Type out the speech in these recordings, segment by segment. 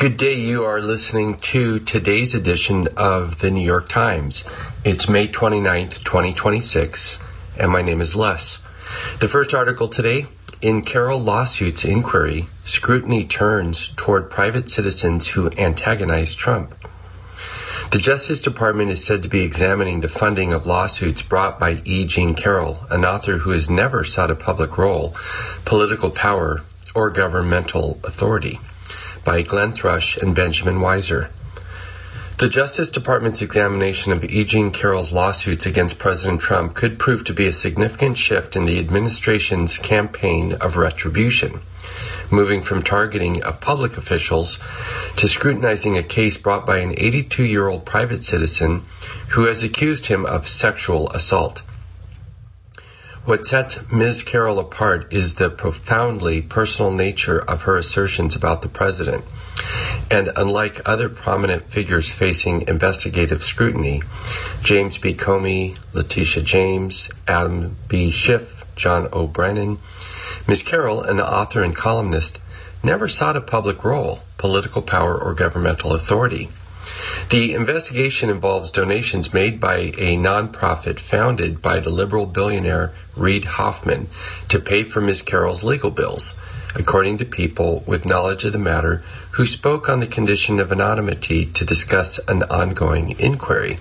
Good day. You are listening to today's edition of the New York Times. It's May 29th, 2026, and my name is Les. The first article today, in Carroll lawsuits inquiry, scrutiny turns toward private citizens who antagonize Trump. The Justice Department is said to be examining the funding of lawsuits brought by E. Jean Carroll, an author who has never sought a public role, political power, or governmental authority, by Glenn Thrush and Benjamin Weiser. The Justice Department's examination of E. Jean Carroll's lawsuits against President Trump could prove to be a significant shift in the administration's campaign of retribution, moving from targeting of public officials to scrutinizing a case brought by an 82-year-old private citizen who has accused him of sexual assault. What sets Ms. Carroll apart is the profoundly personal nature of her assertions about the president. And unlike other prominent figures facing investigative scrutiny, James B. Comey, Letitia James, Adam B. Schiff, John O. Brennan, Ms. Carroll, an author and columnist, never sought a public role, political power, or governmental authority. The investigation involves donations made by a nonprofit founded by the liberal billionaire Reid Hoffman to pay for Ms. Carroll's legal bills, according to people with knowledge of the matter who spoke on the condition of anonymity to discuss an ongoing inquiry.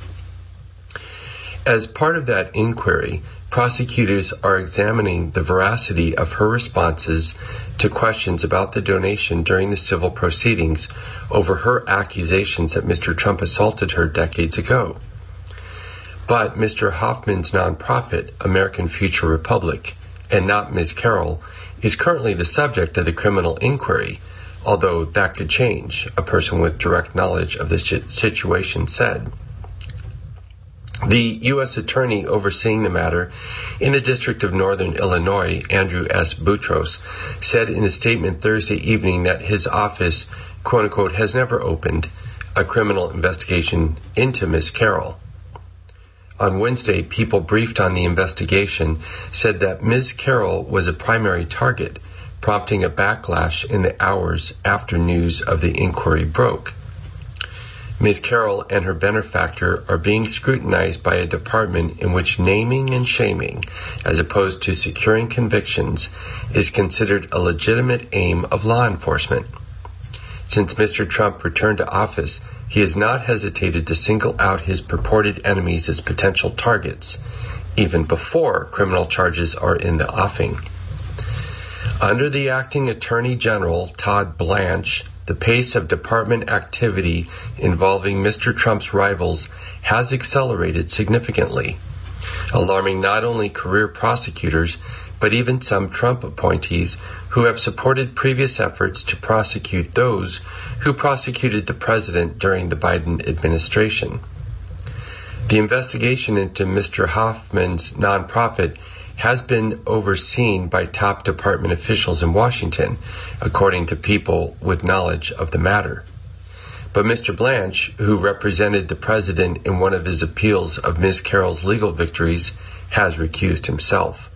As part of that inquiry, prosecutors are examining the veracity of her responses to questions about the donation during the civil proceedings over her accusations that Mr. Trump assaulted her decades ago. But Mr. Hoffman's nonprofit, American Future Republic, and not Ms. Carroll, is currently the subject of the criminal inquiry, although that could change, a person with direct knowledge of the situation said. The U.S. Attorney overseeing the matter in the District of Northern Illinois, Andrew S. Boutros, said in a statement Thursday evening that his office, quote-unquote, has never opened a criminal investigation into Ms. Carroll. On Wednesday, people briefed on the investigation said that Ms. Carroll was a primary target, prompting a backlash in the hours after news of the inquiry broke. Ms. Carroll and her benefactor are being scrutinized by a department in which naming and shaming, as opposed to securing convictions, is considered a legitimate aim of law enforcement. Since Mr. Trump returned to office, he has not hesitated to single out his purported enemies as potential targets, even before criminal charges are in the offing. Under the acting Attorney General, Todd Blanche, the pace of department activity involving Mr. Trump's rivals has accelerated significantly, alarming not only career prosecutors, but even some Trump appointees who have supported previous efforts to prosecute those who prosecuted the president during the Biden administration. The investigation into Mr. Hoffman's nonprofit has been overseen by top department officials in Washington, according to people with knowledge of the matter. But Mr. Blanche, who represented the president in one of his appeals of Ms. Carroll's legal victories, has recused himself.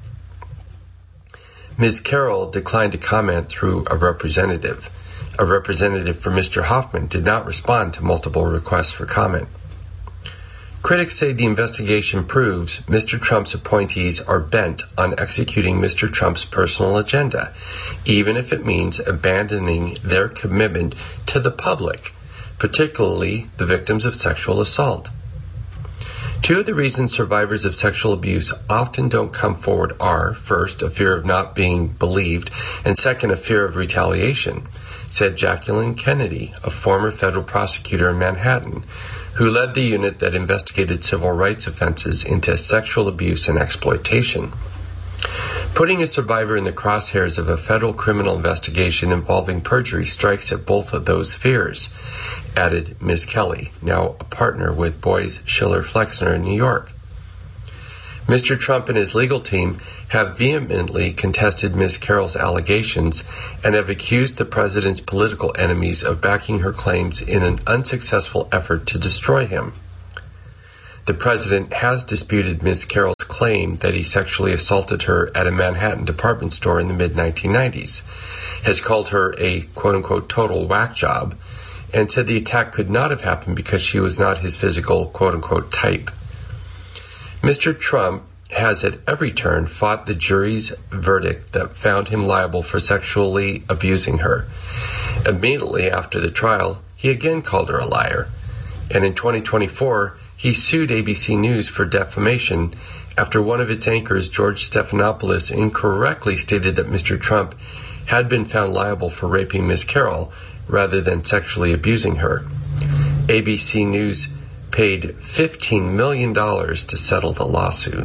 Ms. Carroll declined to comment through a representative. A representative for Mr. Hoffman did not respond to multiple requests for comment. Critics say the investigation proves Mr. Trump's appointees are bent on executing Mr. Trump's personal agenda, even if it means abandoning their commitment to the public, particularly the victims of sexual assault. Two of the reasons survivors of sexual abuse often don't come forward are, first, a fear of not being believed, and second, a fear of retaliation, said Jacqueline Kennedy, a former federal prosecutor in Manhattan, who led the unit that investigated civil rights offenses into sexual abuse and exploitation. Putting a survivor in the crosshairs of a federal criminal investigation involving perjury strikes at both of those fears, added Ms. Kelly, now a partner with Boies Schiller Flexner in New York. Mr. Trump and his legal team have vehemently contested Ms. Carroll's allegations and have accused the president's political enemies of backing her claims in an unsuccessful effort to destroy him. The president has disputed Ms. Carroll's claim that he sexually assaulted her at a Manhattan department store in the mid-1990s, has called her a quote-unquote total whack job, and said the attack could not have happened because she was not his physical quote-unquote type. Mr. Trump has at every turn fought the jury's verdict that found him liable for sexually abusing her. Immediately after the trial, he again called her a liar, and in 2024, he sued ABC News for defamation after one of its anchors, George Stephanopoulos, incorrectly stated that Mr. Trump had been found liable for raping Ms. Carroll rather than sexually abusing her. ABC News paid $15 million to settle the lawsuit.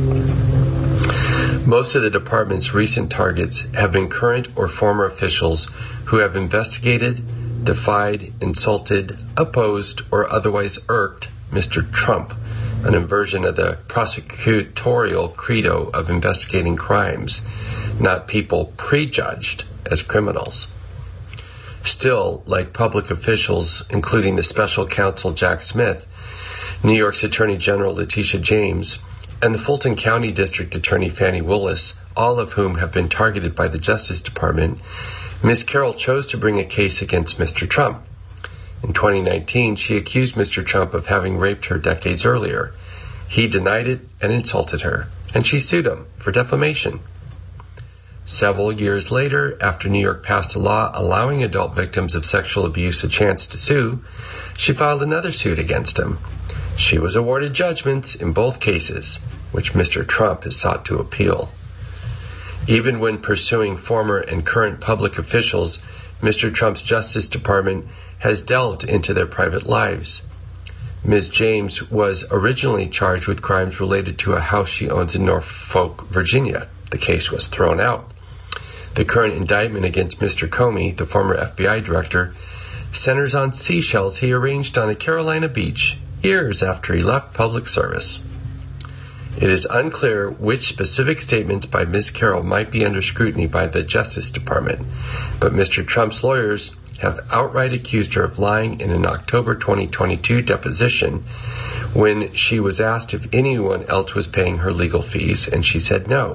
Most of the department's recent targets have been current or former officials who have investigated, defied, insulted, opposed, or otherwise irked Mr. Trump, an inversion of the prosecutorial credo of investigating crimes, not people prejudged as criminals. Still, like public officials, including the special counsel Jack Smith, New York's Attorney General Letitia James, and the Fulton County District Attorney Fannie Willis, all of whom have been targeted by the Justice Department, Ms. Carroll chose to bring a case against Mr. Trump. In 2019, she accused Mr. Trump of having raped her decades earlier. He denied it and insulted her, and she sued him for defamation. Several years later, after New York passed a law allowing adult victims of sexual abuse a chance to sue, she filed another suit against him. She was awarded judgments in both cases, which Mr. Trump has sought to appeal. Even when pursuing former and current public officials, Mr. Trump's Justice Department has delved into their private lives. Ms. James was originally charged with crimes related to a house she owns in Norfolk, Virginia. The case was thrown out. The current indictment against Mr. Comey, the former FBI director, centers on seashells he arranged on a Carolina beach years after he left public service. It is unclear which specific statements by Ms. Carroll might be under scrutiny by the Justice Department, but Mr. Trump's lawyers have outright accused her of lying in an October 2022 deposition when she was asked if anyone else was paying her legal fees, and she said no.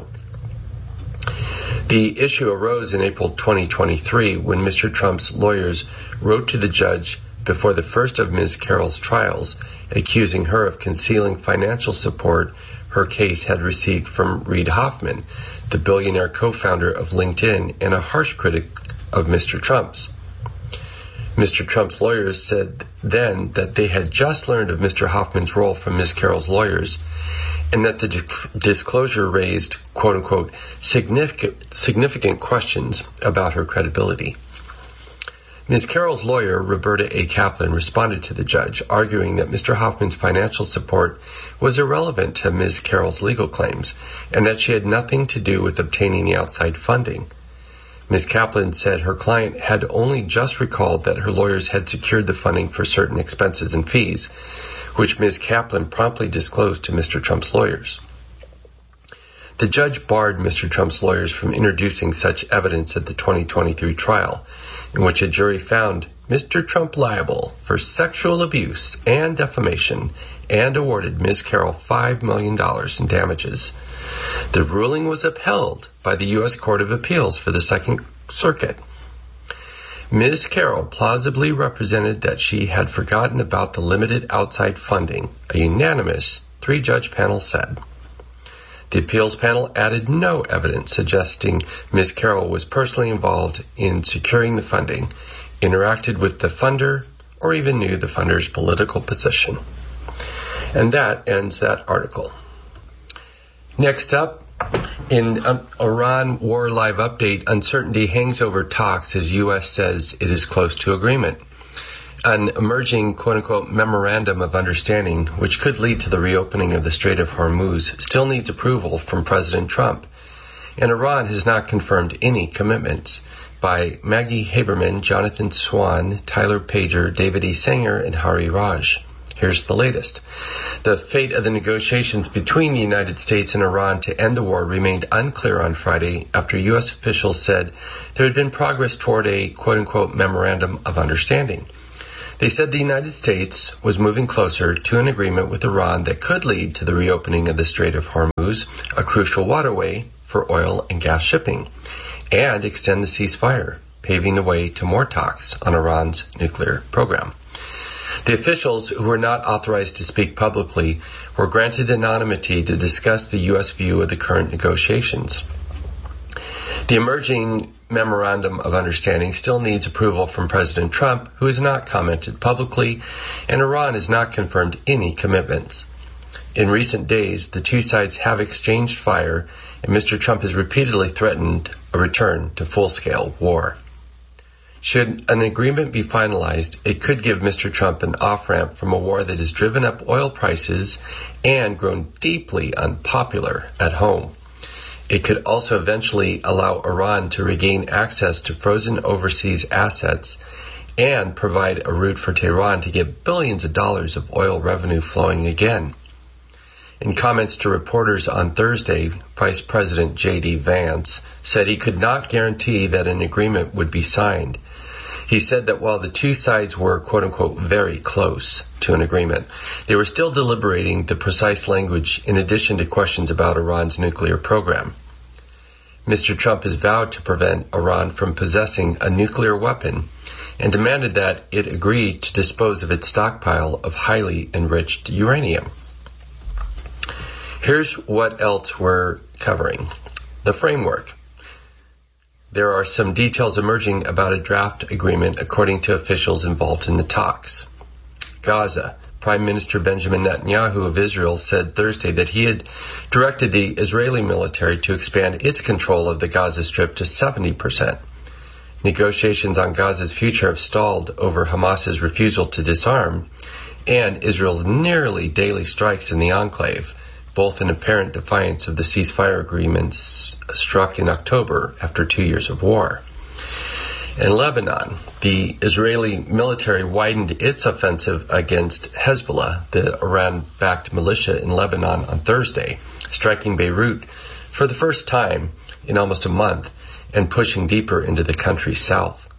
The issue arose in April 2023 when Mr. Trump's lawyers wrote to the judge before the first of Ms. Carroll's trials, accusing her of concealing financial support her case had received from Reid Hoffman, the billionaire co-founder of LinkedIn and a harsh critic of Mr. Trump's. Mr. Trump's lawyers said then that they had just learned of Mr. Hoffman's role from Ms. Carroll's lawyers, and that the disclosure raised, quote-unquote, significant questions about her credibility. Ms. Carroll's lawyer, Roberta A. Kaplan, responded to the judge, arguing that Mr. Hoffman's financial support was irrelevant to Ms. Carroll's legal claims, and that she had nothing to do with obtaining the outside funding. Ms. Kaplan said her client had only just recalled that her lawyers had secured the funding for certain expenses and fees, which Ms. Kaplan promptly disclosed to Mr. Trump's lawyers. The judge barred Mr. Trump's lawyers from introducing such evidence at the 2023 trial, in which a jury found Mr. Trump liable for sexual abuse and defamation and awarded Ms. Carroll $5 million in damages. The ruling was upheld by the U.S. Court of Appeals for the Second Circuit. Ms. Carroll plausibly represented that she had forgotten about the limited outside funding, a unanimous three-judge panel said. The appeals panel added no evidence suggesting Ms. Carroll was personally involved in securing the funding, interacted with the funder, or even knew the funder's political position. And that ends that article. Next up, in Iran War Live Update, uncertainty hangs over talks as U.S. says it is close to agreement. An emerging quote-unquote memorandum of understanding, which could lead to the reopening of the Strait of Hormuz, still needs approval from President Trump. And Iran has not confirmed any commitments. By Maggie Haberman, Jonathan Swan, Tyler Pager, David E. Sanger, and Hari Raj. Here's the latest. The fate of the negotiations between the United States and Iran to end the war remained unclear on Friday after U.S. officials said there had been progress toward a quote-unquote memorandum of understanding. They said the United States was moving closer to an agreement with Iran that could lead to the reopening of the Strait of Hormuz, a crucial waterway for oil and gas shipping, and extend the ceasefire, paving the way to more talks on Iran's nuclear program. The officials, who were not authorized to speak publicly, were granted anonymity to discuss the U.S. view of the current negotiations. The emerging memorandum of understanding still needs approval from President Trump, who has not commented publicly, and Iran has not confirmed any commitments. In recent days, the two sides have exchanged fire, and Mr. Trump has repeatedly threatened a return to full-scale war. Should an agreement be finalized, it could give Mr. Trump an off-ramp from a war that has driven up oil prices and grown deeply unpopular at home. It could also eventually allow Iran to regain access to frozen overseas assets and provide a route for Tehran to get billions of dollars of oil revenue flowing again. In comments to reporters on Thursday, Vice President J.D. Vance said he could not guarantee that an agreement would be signed. He said that while the two sides were, quote-unquote, very close to an agreement, they were still deliberating the precise language in addition to questions about Iran's nuclear program. Mr. Trump has vowed to prevent Iran from possessing a nuclear weapon and demanded that it agree to dispose of its stockpile of highly enriched uranium. Here's what else we're covering. The framework. There are some details emerging about a draft agreement according to officials involved in the talks. Gaza. Prime Minister Benjamin Netanyahu of Israel said Thursday that he had directed the Israeli military to expand its control of the Gaza Strip to 70%. Negotiations on Gaza's future have stalled over Hamas's refusal to disarm and Israel's nearly daily strikes in the enclave, both in apparent defiance of the ceasefire agreements struck in October after 2 years of war. In Lebanon, the Israeli military widened its offensive against Hezbollah, the Iran-backed militia in Lebanon, on Thursday, striking Beirut for the first time in almost a month and pushing deeper into the country's south.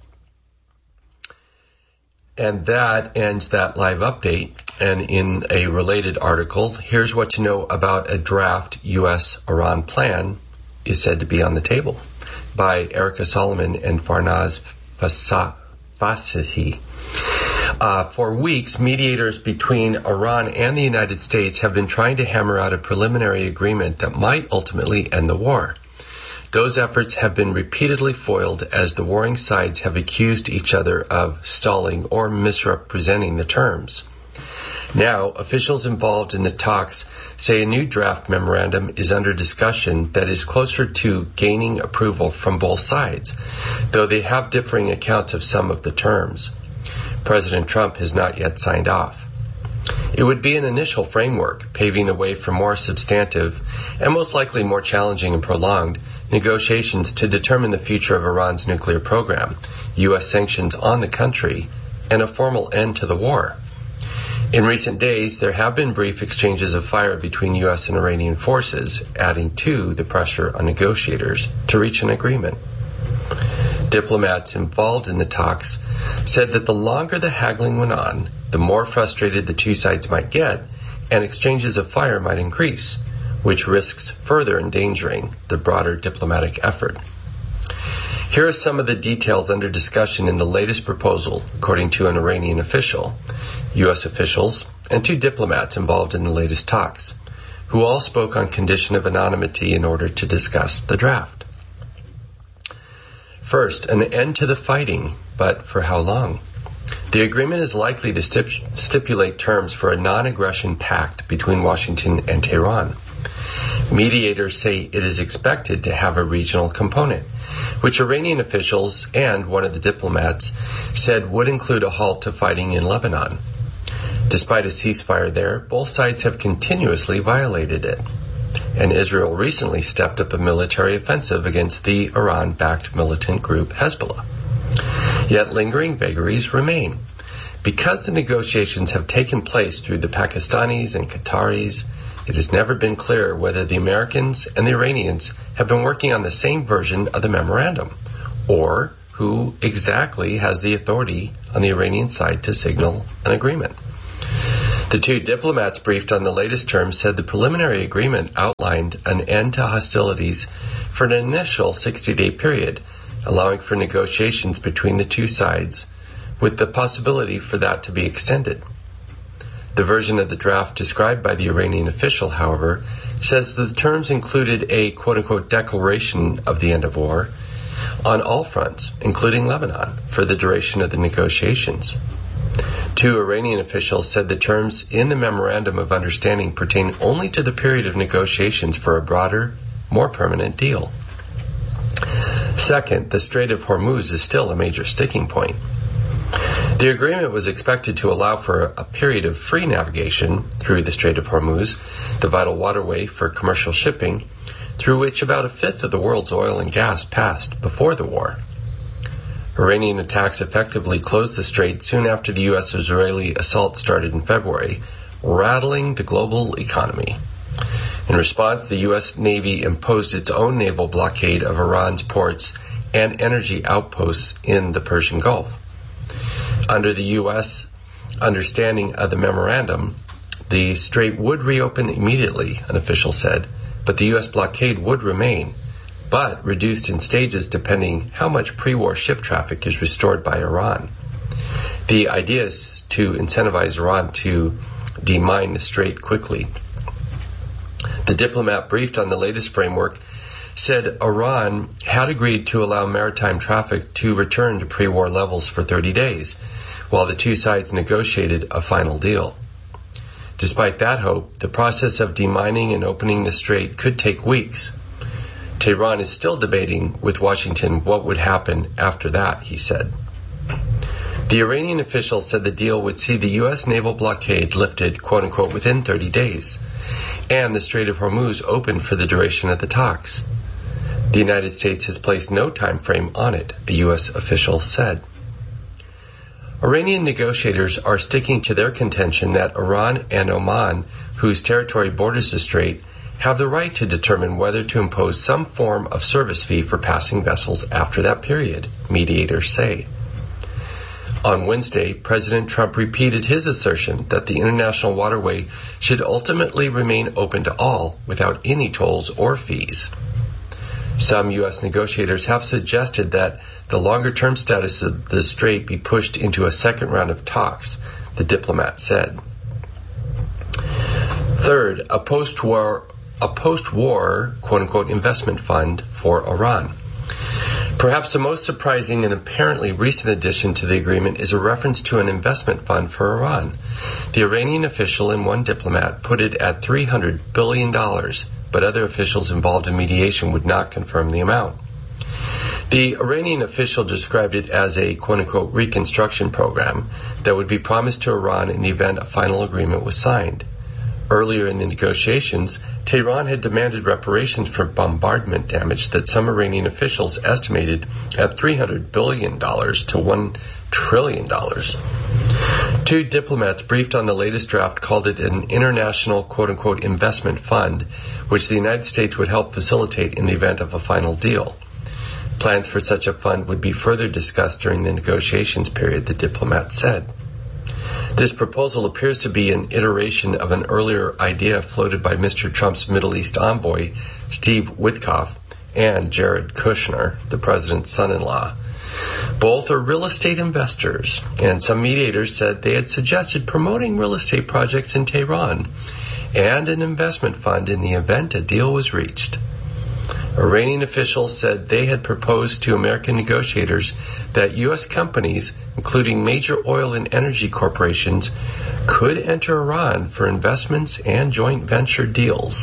And that ends that live update. And in a related article, here's what to know about a draft U.S.-Iran plan is said to be on the table, by Erica Solomon and Farnaz Fasahi. For weeks, mediators between Iran and the United States have been trying to hammer out a preliminary agreement that might ultimately end the war. Those efforts have been repeatedly foiled as the warring sides have accused each other of stalling or misrepresenting the terms. Now, officials involved in the talks say a new draft memorandum is under discussion that is closer to gaining approval from both sides, though they have differing accounts of some of the terms. President Trump has not yet signed off. It would be an initial framework, paving the way for more substantive, and most likely more challenging and prolonged, negotiations to determine the future of Iran's nuclear program, U.S. sanctions on the country, and a formal end to the war. In recent days, there have been brief exchanges of fire between U.S. and Iranian forces, adding to the pressure on negotiators to reach an agreement. Diplomats involved in the talks said that the longer the haggling went on, the more frustrated the two sides might get, and exchanges of fire might increase, which risks further endangering the broader diplomatic effort. Here are some of the details under discussion in the latest proposal, according to an Iranian official, U.S. officials, and two diplomats involved in the latest talks, who all spoke on condition of anonymity in order to discuss the draft. First, an end to the fighting, but for how long? The agreement is likely to stipulate terms for a non-aggression pact between Washington and Tehran. Mediators say it is expected to have a regional component, which Iranian officials and one of the diplomats said would include a halt to fighting in Lebanon. Despite a ceasefire there, both sides have continuously violated it, and Israel recently stepped up a military offensive against the Iran-backed militant group Hezbollah. Yet lingering vagaries remain. Because the negotiations have taken place through the Pakistanis and Qataris, it has never been clear whether the Americans and the Iranians have been working on the same version of the memorandum, or who exactly has the authority on the Iranian side to signal an agreement. The two diplomats briefed on the latest terms said the preliminary agreement outlined an end to hostilities for an initial 60-day period, allowing for negotiations between the two sides, with the possibility for that to be extended. The version of the draft described by the Iranian official, however, says that the terms included a quote-unquote declaration of the end of war on all fronts, including Lebanon, for the duration of the negotiations. Two Iranian officials said the terms in the Memorandum of Understanding pertain only to the period of negotiations for a broader, more permanent deal. Second, the Strait of Hormuz is still a major sticking point. The agreement was expected to allow for a period of free navigation through the Strait of Hormuz, the vital waterway for commercial shipping, through which about a fifth of the world's oil and gas passed before the war. Iranian attacks effectively closed the strait soon after the U.S.-Israeli assault started in February, rattling the global economy. In response, the U.S. Navy imposed its own naval blockade of Iran's ports and energy outposts in the Persian Gulf. Under the U.S. understanding of the memorandum, the strait would reopen immediately, an official said, but the U.S. blockade would remain, but reduced in stages depending how much pre-war ship traffic is restored by Iran. The idea is to incentivize Iran to demine the strait quickly. The diplomat briefed on the latest framework said Iran had agreed to allow maritime traffic to return to pre-war levels for 30 days, while the two sides negotiated a final deal. Despite that hope, the process of demining and opening the strait could take weeks. Tehran is still debating with Washington what would happen after that, he said. The Iranian official said the deal would see the U.S. naval blockade lifted, quote-unquote, within 30 days, and the Strait of Hormuz open for the duration of the talks. The United States has placed no time frame on it, a U.S. official said. Iranian negotiators are sticking to their contention that Iran and Oman, whose territory borders the strait, have the right to determine whether to impose some form of service fee for passing vessels after that period, mediators say. On Wednesday, President Trump repeated his assertion that the international waterway should ultimately remain open to all without any tolls or fees. Some U.S. negotiators have suggested that the longer-term status of the strait be pushed into a second round of talks, the diplomat said. Third, a post-war, quote-unquote, investment fund for Iran. Perhaps the most surprising and apparently recent addition to the agreement is a reference to an investment fund for Iran. The Iranian official and one diplomat put it at $300 billion, but other officials involved in mediation would not confirm the amount. The Iranian official described it as a quote-unquote reconstruction program that would be promised to Iran in the event a final agreement was signed. Earlier in the negotiations, Tehran had demanded reparations for bombardment damage that some Iranian officials estimated at $300 billion to $1 trillion. Two diplomats briefed on the latest draft called it an international quote-unquote investment fund, which the United States would help facilitate in the event of a final deal. Plans for such a fund would be further discussed during the negotiations period, the diplomat said. This proposal appears to be an iteration of an earlier idea floated by Mr. Trump's Middle East envoy, Steve Witkoff, and Jared Kushner, the president's son-in-law. Both are real estate investors, and some mediators said they had suggested promoting real estate projects in Tehran and an investment fund in the event a deal was reached. Iranian officials said they had proposed to American negotiators that U.S. companies, including major oil and energy corporations, could enter Iran for investments and joint venture deals.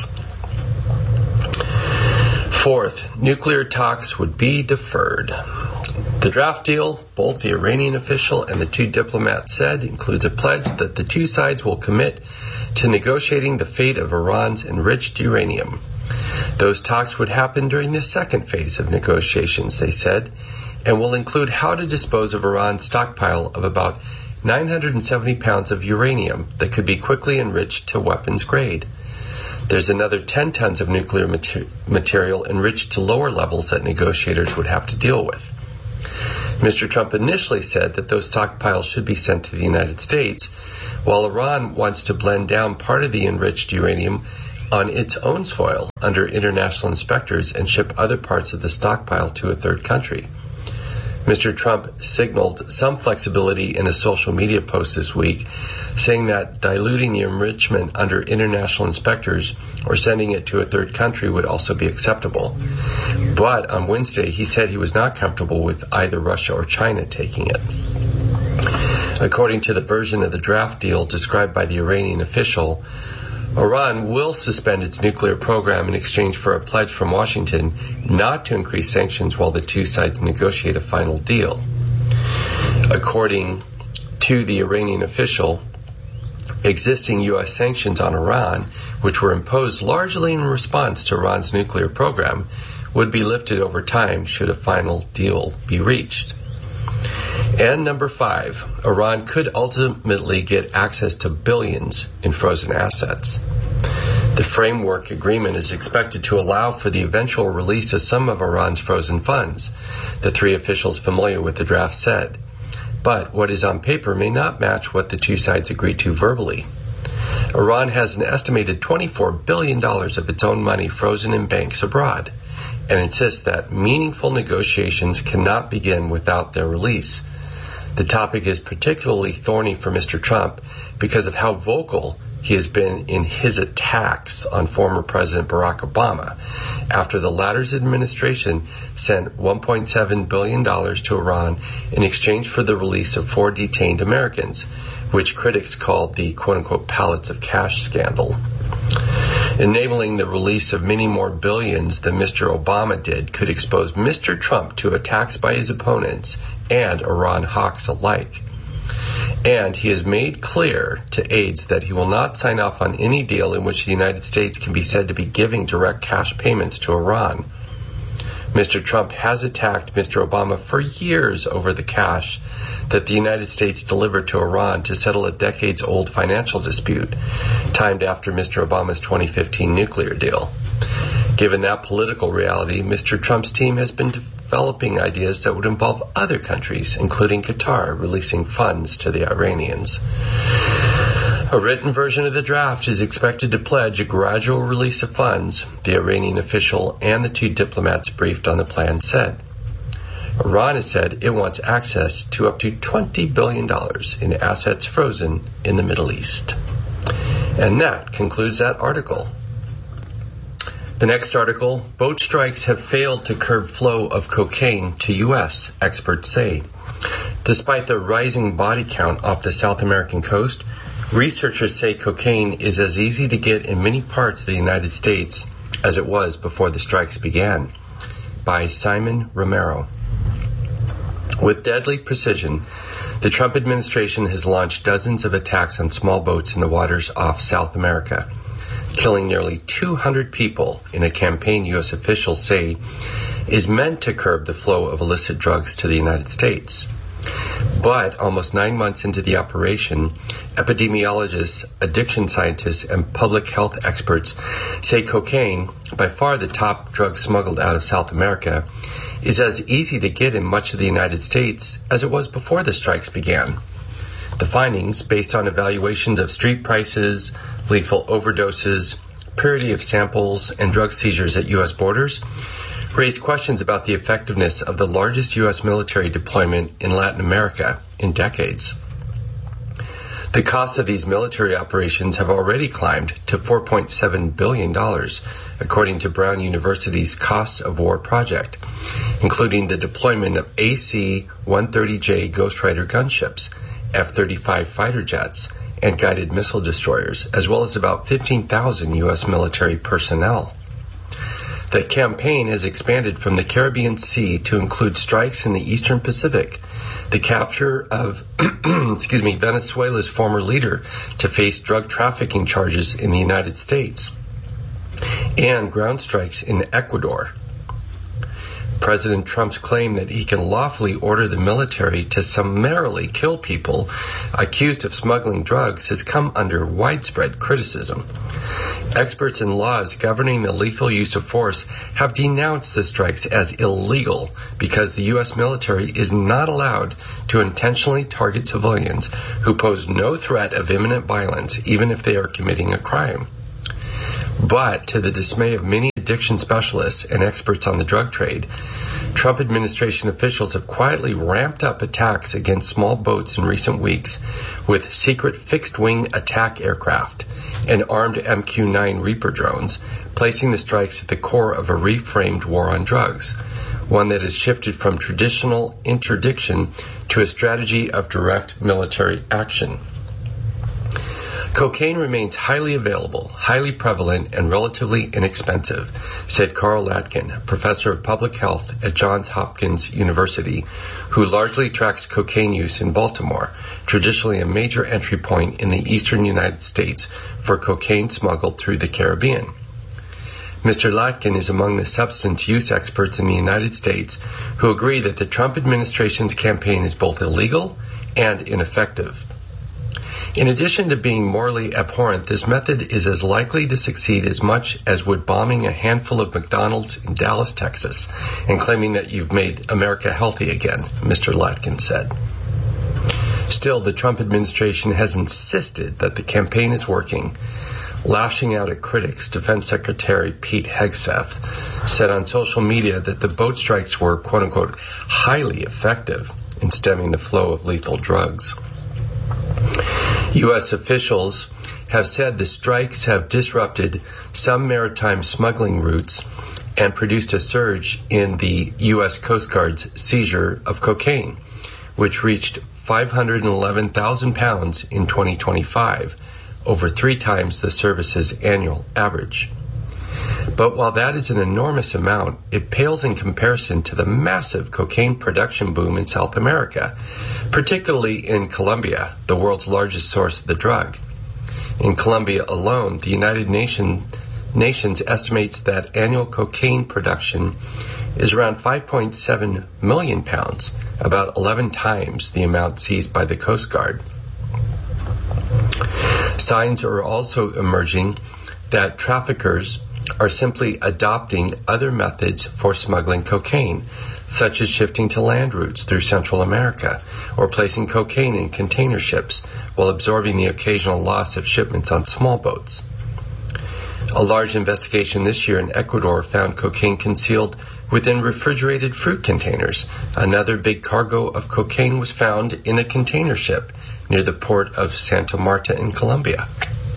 Fourth, nuclear talks would be deferred. The draft deal, both the Iranian official and the two diplomats said, includes a pledge that the two sides will commit to negotiating the fate of Iran's enriched uranium. Those talks would happen during the second phase of negotiations, they said, and will include how to dispose of Iran's stockpile of about 970 pounds of uranium that could be quickly enriched to weapons grade. There's another 10 tons of nuclear material enriched to lower levels that negotiators would have to deal with. Mr. Trump initially said that those stockpiles should be sent to the United States, while Iran wants to blend down part of the enriched uranium on its own soil under international inspectors and ship other parts of the stockpile to a third country. Mr. Trump signaled some flexibility in a social media post this week, saying that diluting the enrichment under international inspectors or sending it to a third country would also be acceptable. But on Wednesday, he said he was not comfortable with either Russia or China taking it. According to the version of the draft deal described by the Iranian official, Iran will suspend its nuclear program in exchange for a pledge from Washington not to increase sanctions while the two sides negotiate a final deal. According to the Iranian official, existing U.S. sanctions on Iran, which were imposed largely in response to Iran's nuclear program, would be lifted over time should a final deal be reached. And number 5, Iran could ultimately get access to billions in frozen assets. The framework agreement is expected to allow for the eventual release of some of Iran's frozen funds, the 3 officials familiar with the draft said. But what is on paper may not match what the two sides agreed to verbally. Iran has an estimated $24 billion of its own money frozen in banks abroad, and insists that meaningful negotiations cannot begin without their release. The topic is particularly thorny for Mr. Trump because of how vocal he has been in his attacks on former President Barack Obama after the latter's administration sent $1.7 billion to Iran in exchange for the release of 4 detained Americans, which critics called the quote-unquote pallets of cash scandal. Enabling the release of many more billions than Mr. Obama did could expose Mr. Trump to attacks by his opponents and Iran hawks alike. And he has made clear to aides that he will not sign off on any deal in which the United States can be said to be giving direct cash payments to Iran. Mr. Trump has attacked Mr. Obama for years over the cash that the United States delivered to Iran to settle a decades-old financial dispute, timed after Mr. Obama's 2015 nuclear deal. Given that political reality, Mr. Trump's team has been developing ideas that would involve other countries, including Qatar, releasing funds to the Iranians. A written version of the draft is expected to pledge a gradual release of funds, the Iranian official and the 2 diplomats briefed on the plan said. Iran has said it wants access to up to $20 billion in assets frozen in the Middle East. And that concludes that article. The next article, boat strikes have failed to curb flow of cocaine to U.S., experts say. Despite the rising body count off the South American coast, researchers say cocaine is as easy to get in many parts of the United States as it was before the strikes began. By Simon Romero. With deadly precision, the Trump administration has launched dozens of attacks on small boats in the waters off South America, killing nearly 200 people in a campaign U.S. officials say is meant to curb the flow of illicit drugs to the United States. But almost 9 months into the operation, epidemiologists, addiction scientists, and public health experts say cocaine, by far the top drug smuggled out of South America, is as easy to get in much of the United States as it was before the strikes began. The findings, based on evaluations of street prices, lethal overdoses, purity of samples, and drug seizures at U.S. borders, raise questions about the effectiveness of the largest U.S. military deployment in Latin America in decades. The costs of these military operations have already climbed to $4.7 billion, according to Brown University's Costs of War project, including the deployment of AC-130J Ghost Rider gunships, F-35 fighter jets, and guided missile destroyers, as well as about 15,000 U.S. military personnel. The campaign has expanded from the Caribbean Sea to include strikes in the Eastern Pacific, the capture of Venezuela's former leader to face drug trafficking charges in the United States, and ground strikes in Ecuador. President Trump's claim that he can lawfully order the military to summarily kill people accused of smuggling drugs has come under widespread criticism. Experts in laws governing the lethal use of force have denounced the strikes as illegal because the U.S. military is not allowed to intentionally target civilians who pose no threat of imminent violence, even if they are committing a crime. But to the dismay of many addiction specialists and experts on the drug trade, Trump administration officials have quietly ramped up attacks against small boats in recent weeks with secret fixed-wing attack aircraft and armed MQ-9 Reaper drones, placing the strikes at the core of a reframed war on drugs, one that has shifted from traditional interdiction to a strategy of direct military action. Cocaine remains highly available, highly prevalent, and relatively inexpensive, said Carl Latkin, professor of public health at Johns Hopkins University, who largely tracks cocaine use in Baltimore, traditionally a major entry point in the eastern United States for cocaine smuggled through the Caribbean. Mr. Latkin is among the substance use experts in the United States who agree that the Trump administration's campaign is both illegal and ineffective. In addition to being morally abhorrent, this method is as likely to succeed as much as would bombing a handful of McDonald's in Dallas, Texas, and claiming that you've made America healthy again, Mr. Latkin said. Still, the Trump administration has insisted that the campaign is working. Lashing out at critics, Defense Secretary Pete Hegseth said on social media that the boat strikes were, quote-unquote, highly effective in stemming the flow of lethal drugs. U.S. officials have said the strikes have disrupted some maritime smuggling routes and produced a surge in the U.S. Coast Guard's seizure of cocaine, which reached 511,000 pounds in 2025, over 3 times the service's annual average. But while that is an enormous amount, it pales in comparison to the massive cocaine production boom in South America, particularly in Colombia, the world's largest source of the drug. In Colombia alone, the United Nations estimates that annual cocaine production is around 5.7 million pounds, about 11 times the amount seized by the Coast Guard. Signs are also emerging that traffickers are simply adopting other methods for smuggling cocaine, such as shifting to land routes through Central America or placing cocaine in container ships while absorbing the occasional loss of shipments on small boats. A large investigation this year in Ecuador found cocaine concealed within refrigerated fruit containers. Another big cargo of cocaine was found in a container ship near the port of Santa Marta in Colombia.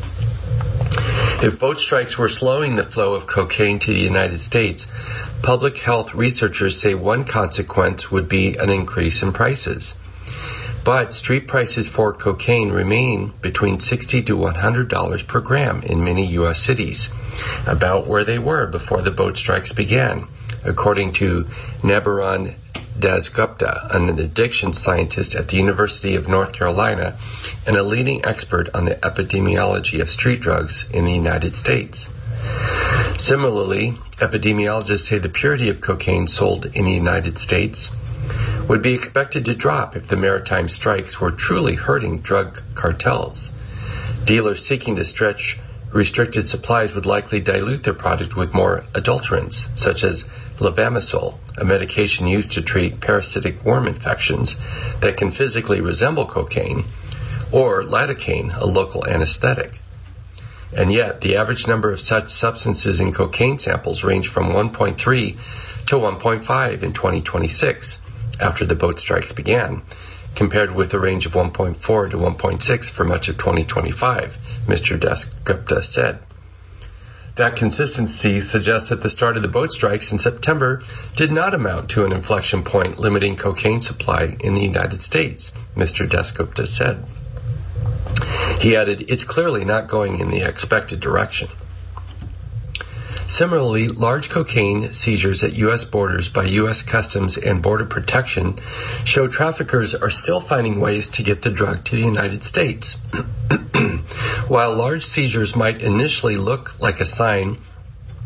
If boat strikes were slowing the flow of cocaine to the United States, public health researchers say one consequence would be an increase in prices. But street prices for cocaine remain between $60 to $100 per gram in many U.S. cities, about where they were before the boat strikes began, according to Nabaran Dasgupta, an addiction scientist at the University of North Carolina and a leading expert on the epidemiology of street drugs in the United States. Similarly, epidemiologists say the purity of cocaine sold in the United States would be expected to drop if the maritime strikes were truly hurting drug cartels. Dealers seeking to stretch restricted supplies would likely dilute their product with more adulterants, such as levamisole, a medication used to treat parasitic worm infections that can physically resemble cocaine, or lidocaine, a local anesthetic. And yet, the average number of such substances in cocaine samples ranged from 1.3 to 1.5 in 2026, after the boat strikes began, compared with a range of 1.4 to 1.6 for much of 2025, Mr. Dasgupta said. That consistency suggests that the start of the boat strikes in September did not amount to an inflection point limiting cocaine supply in the United States, Mr. Dasgupta said. He added, "It's clearly not going in the expected direction." Similarly, large cocaine seizures at U.S. borders by U.S. Customs and Border Protection show traffickers are still finding ways to get the drug to the United States. While large seizures might initially look like a sign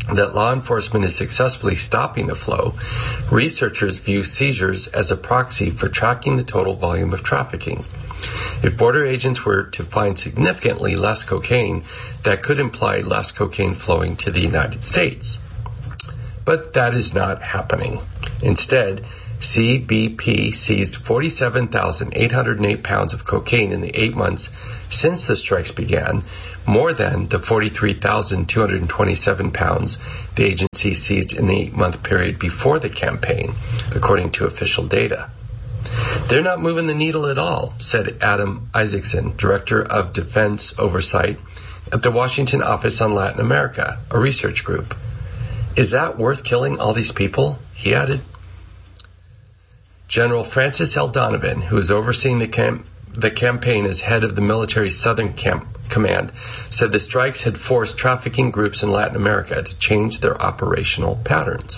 that law enforcement is successfully stopping the flow, researchers view seizures as a proxy for tracking the total volume of trafficking. If border agents were to find significantly less cocaine, that could imply less cocaine flowing to the United States. But that is not happening. Instead, CBP seized 47,808 pounds of cocaine in the 8 months since the strikes began, more than the 43,227 pounds the agency seized in the 8-month period before the campaign, according to official data. They're not moving the needle at all, said Adam Isaacson, Director of Defense Oversight at the Washington Office on Latin America, a research group. Is that worth killing all these people? He added. General Francis L. Donovan, who is overseeing the campaign as head of the military's Southern Command, said the strikes had forced trafficking groups in Latin America to change their operational patterns.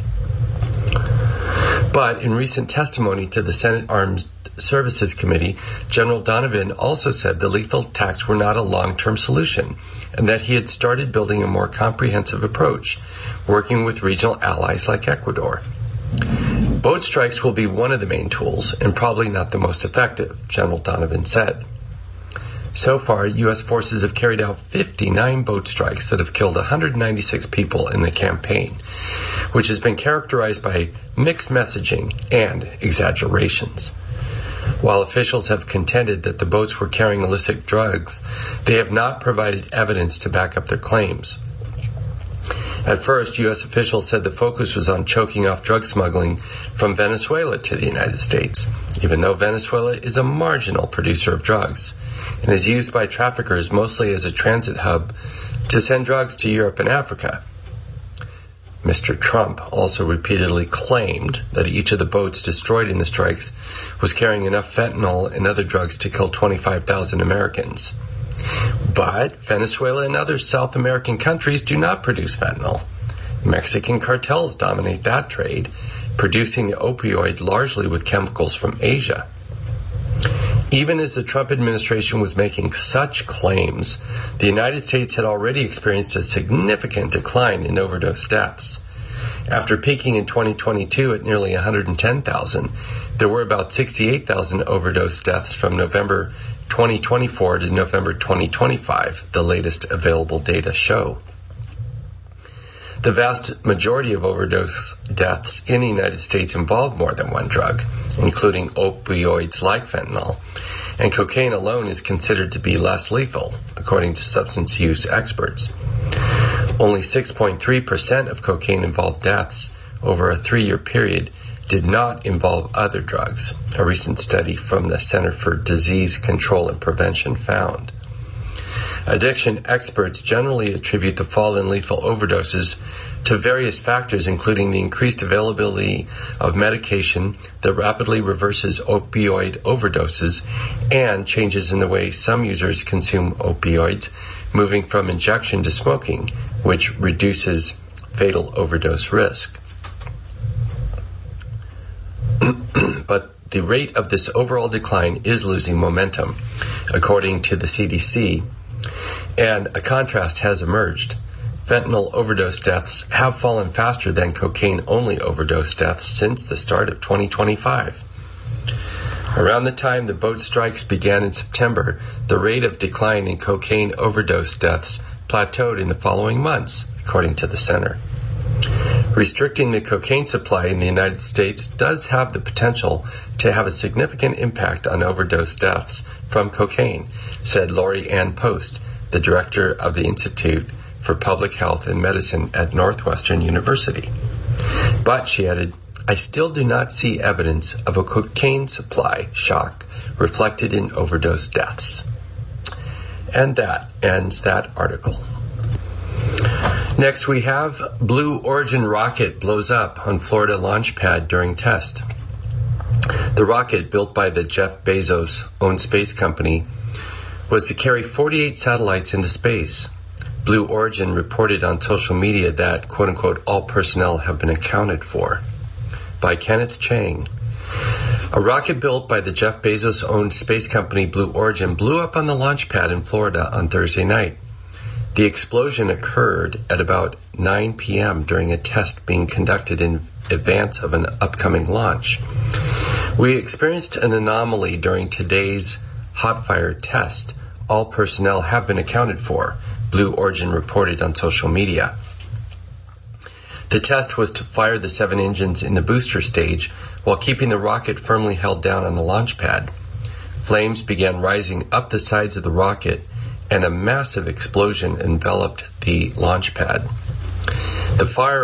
But in recent testimony to the Senate Armed Services Committee, General Donovan also said the lethal attacks were not a long-term solution, and that he had started building a more comprehensive approach, working with regional allies like Ecuador. Boat strikes will be one of the main tools, and probably not the most effective, General Donovan said. So far, U.S. forces have carried out 59 boat strikes that have killed 196 people in the campaign, which has been characterized by mixed messaging and exaggerations. While officials have contended that the boats were carrying illicit drugs, they have not provided evidence to back up their claims. At first, U.S. officials said the focus was on choking off drug smuggling from Venezuela to the United States, even though Venezuela is a marginal producer of drugs and is used by traffickers mostly as a transit hub to send drugs to Europe and Africa. Mr. Trump also repeatedly claimed that each of the boats destroyed in the strikes was carrying enough fentanyl and other drugs to kill 25,000 Americans. But Venezuela and other South American countries do not produce fentanyl. Mexican cartels dominate that trade, producing the opioid largely with chemicals from Asia. Even as the Trump administration was making such claims, the United States had already experienced a significant decline in overdose deaths. After peaking in 2022 at nearly 110,000, there were about 68,000 overdose deaths from November 2024 to November 2025, the latest available data show. The vast majority of overdose deaths in the United States involve more than one drug, including opioids like fentanyl, and cocaine alone is considered to be less lethal, according to substance use experts. Only 6.3% of cocaine-involved deaths over a 3-year period did not involve other drugs, a recent study from the Center for Disease Control and Prevention found. Addiction experts generally attribute the fall in lethal overdoses to various factors, including the increased availability of medication that rapidly reverses opioid overdoses and changes in the way some users consume opioids, moving from injection to smoking, which reduces fatal overdose risk. But the rate of this overall decline is losing momentum, according to the CDC, and a contrast has emerged. Fentanyl overdose deaths have fallen faster than cocaine-only overdose deaths since the start of 2025. Around the time the boat strikes began in September, the rate of decline in cocaine overdose deaths plateaued in the following months, according to the center. Restricting the cocaine supply in the United States does have the potential to have a significant impact on overdose deaths from cocaine, said Lori Ann Post, the director of the Institute for Public Health and Medicine at Northwestern University. But, she added, I still do not see evidence of a cocaine supply shock reflected in overdose deaths. And that ends that article. Next we have Blue Origin rocket blows up on Florida launch pad during test. The rocket, built by the Jeff Bezos-owned space company, was to carry 48 satellites into space. Blue Origin reported on social media that, quote-unquote, all personnel have been accounted for. By Kenneth Chang. A rocket built by the Jeff Bezos-owned space company Blue Origin blew up on the launch pad in Florida on Thursday night. The explosion occurred at about 9 p.m. during a test being conducted in advance of an upcoming launch. We experienced an anomaly during today's hot fire test. All personnel have been accounted for, Blue Origin reported on social media. The test was to fire the 7 engines in the booster stage while keeping the rocket firmly held down on the launch pad. Flames began rising up the sides of the rocket, and a massive explosion enveloped the launch pad. The fire